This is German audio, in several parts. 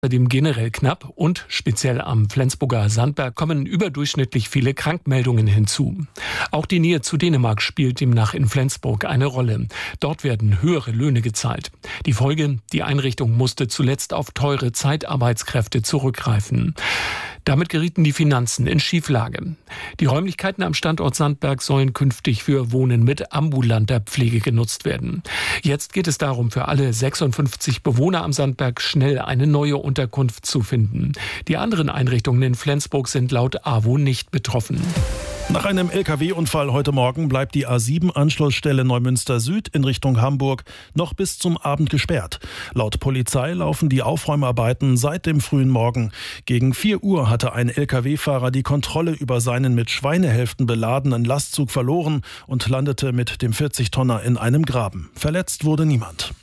Außerdem generell knapp und speziell am Flensburger Sandberg kommen überdurchschnittlich viele Krankmeldungen hinzu. Auch die Nähe zu Dänemark spielt demnach in Flensburg eine Rolle. Dort werden höhere Löhne gezahlt. Die Folge: Die Einrichtung musste zuletzt auf teure Zeitarbeitskräfte zurückgreifen. Damit gerieten die Finanzen in Schieflage. Die Räumlichkeiten am Standort Sandberg sollen künftig für Wohnen mit ambulanter Pflege genutzt werden. Jetzt geht es darum, für alle 56 Bewohner am Sandberg schnell eine neue Unterkunft zu finden. Die anderen Einrichtungen in Flensburg sind laut AWO nicht betroffen. Nach einem LKW-Unfall heute Morgen bleibt die A7-Anschlussstelle Neumünster Süd in Richtung Hamburg noch bis zum Abend gesperrt. Laut Polizei laufen die Aufräumarbeiten seit dem frühen Morgen. Gegen 4 Uhr hatte ein LKW-Fahrer die Kontrolle über seinen mit Schweinehälften beladenen Lastzug verloren und landete mit dem 40-Tonner in einem Graben. Verletzt wurde niemand.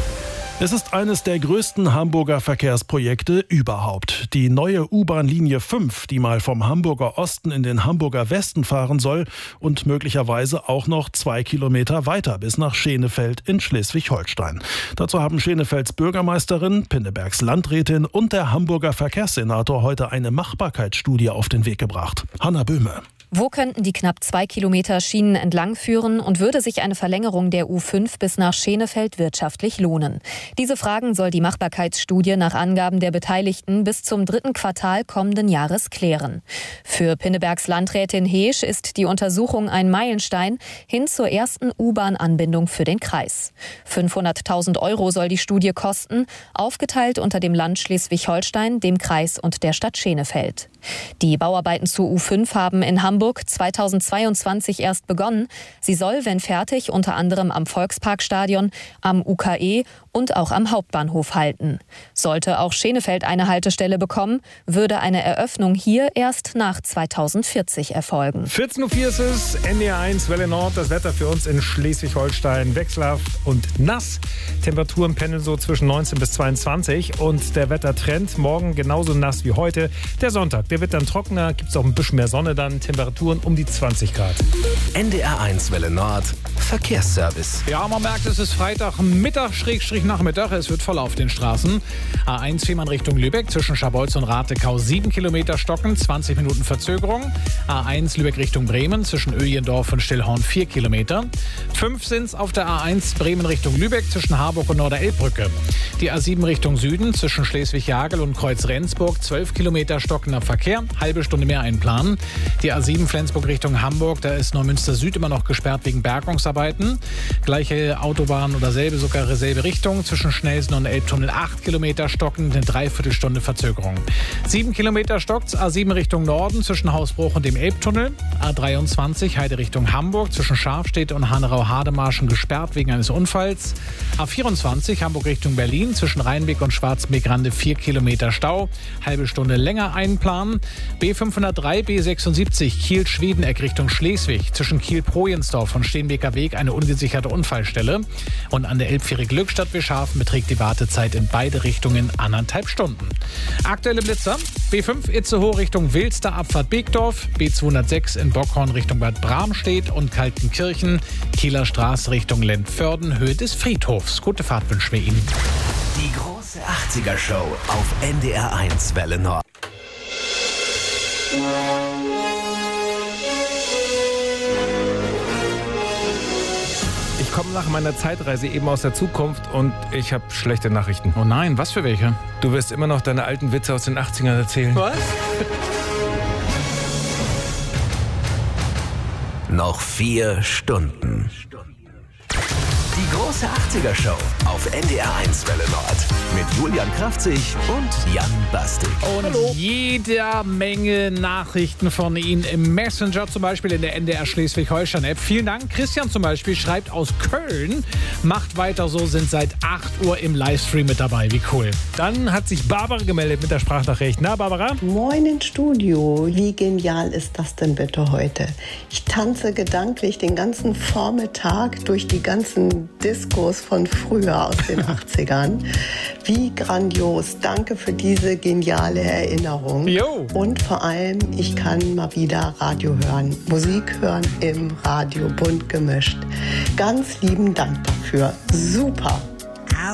Es ist eines der größten Hamburger Verkehrsprojekte überhaupt. Die neue U-Bahn-Linie 5, die mal vom Hamburger Osten in den Hamburger Westen fahren soll und möglicherweise auch noch 2 Kilometer weiter bis nach Schenefeld in Schleswig-Holstein. Dazu haben Schenefelds Bürgermeisterin, Pinnebergs Landrätin und der Hamburger Verkehrssenator heute eine Machbarkeitsstudie auf den Weg gebracht. Hanna Böhme. Wo könnten die knapp 2 Kilometer Schienen entlang führen und würde sich eine Verlängerung der U5 bis nach Schenefeld wirtschaftlich lohnen? Diese Fragen soll die Machbarkeitsstudie nach Angaben der Beteiligten bis zum 3. Quartal kommenden Jahres klären. Für Pinnebergs Landrätin Heesch ist die Untersuchung ein Meilenstein hin zur ersten U-Bahn-Anbindung für den Kreis. 500.000 € soll die Studie kosten, aufgeteilt unter dem Land Schleswig-Holstein, dem Kreis und der Stadt Schenefeld. Die Bauarbeiten zur U5 haben in Hamburg 2022 erst begonnen. Sie soll, wenn fertig, unter anderem am Volksparkstadion, am UKE und auch am Hauptbahnhof halten. Sollte auch Schenefeld eine Haltestelle bekommen, würde eine Eröffnung hier erst nach 2040 erfolgen. 14.04 Uhr ist es, NDR1 Welle Nord. Das Wetter für uns in Schleswig-Holstein wechselhaft und nass. Temperaturen pendeln so zwischen 19 bis 22 und der Wettertrend morgen genauso nass wie heute. Der Sonntag, der wird dann trockener, gibt es auch ein bisschen mehr Sonne dann, Temperaturen um die 20 Grad. NDR1 Welle Nord, Verkehrsservice. Ja, man merkt, es ist Freitagmittag, Nachmittag. Es wird voll auf den Straßen. A1 Fehmarn Richtung Lübeck zwischen Scharbeutz und Ratekau 7 Kilometer stocken, 20 Minuten Verzögerung. A1 Lübeck Richtung Bremen zwischen Öjendorf und Stillhorn 4 Kilometer. 5 sind es auf der A1 Bremen Richtung Lübeck zwischen Harburg und Norderelbbrücke. Die A7 Richtung Süden zwischen Schleswig-Jagel und Kreuz-Rendsburg 12 Kilometer stockender Verkehr, halbe Stunde mehr einplanen. Die A7 Flensburg Richtung Hamburg, da ist Neumünster Süd immer noch gesperrt wegen Bergungsarbeiten. Gleiche Autobahn oder sogar selbe Richtung. Zwischen Schnelsen und Elbtunnel 8 Kilometer stocken, eine Dreiviertelstunde Verzögerung. 7 Kilometer stockt's, A7 Richtung Norden zwischen Hausbruch und dem Elbtunnel. A23 Heide Richtung Hamburg zwischen Scharfstedt und Hanau-Hademarschen gesperrt wegen eines Unfalls. A24 Hamburg Richtung Berlin zwischen Rheinbeck und Schwarzbeek-Rande 4 Kilometer Stau, halbe Stunde länger einplanen. B503 B76 Kiel-Schwedeneck Richtung Schleswig zwischen Kiel-Projensdorf und Steenbeker Weg eine ungesicherte Unfallstelle. Und an der Elbfähre Glückstadt-Wischhafen beträgt die Wartezeit in beide Richtungen 1,5 Stunden. Aktuelle Blitzer: B5 Itzehoe Richtung Wilster Abfahrt Beekdorf, B206 in Bockhorn Richtung Bad Bramstedt und Kaltenkirchen, Kieler Straße Richtung Lentförden, Höhe des Friedhofs. Gute Fahrt wünschen wir Ihnen. Die große 80er-Show auf NDR1 Welle Nord. Ich komme nach meiner Zeitreise eben aus der Zukunft und ich habe schlechte Nachrichten. Oh nein, was für welche? Du wirst immer noch deine alten Witze aus den 80ern erzählen. Was? Noch 4 Stunden. Die große 80er-Show auf NDR1 Welle Nord mit Julian Kraftzig und Jan Bastik. Und jeder Menge Nachrichten von Ihnen im Messenger, zum Beispiel in der NDR Schleswig-Holstein-App. Vielen Dank. Christian zum Beispiel schreibt aus Köln, macht weiter so, sind seit 8 Uhr im Livestream mit dabei. Wie cool. Dann hat sich Barbara gemeldet mit der Sprachnachricht. Na, Barbara? Moin ins Studio. Wie genial ist das denn bitte heute? Ich tanze gedanklich den ganzen Vormittag durch die ganzen Diskos von früher aus den 80ern. Wie grandios. Danke für diese geniale Erinnerung. Jo. Und vor allem, ich kann mal wieder Radio hören. Musik hören im Radio, bunt gemischt. Ganz lieben Dank dafür. Super.